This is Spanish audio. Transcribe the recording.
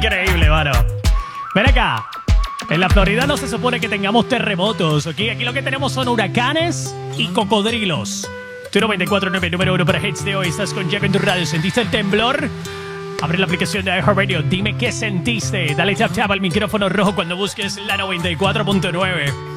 Increíble, mano. Ven acá. En la Florida no se supone que tengamos terremotos, ¿ok? Aquí lo que tenemos son huracanes y cocodrilos. Tu 94.9, número 1 para hits de hoy. Estás con Jeff en tu radio. ¿Sentiste el temblor? Abre la aplicación de iHeartRadio. Dime qué sentiste. Dale tap tap al micrófono rojo cuando busques la 94.9.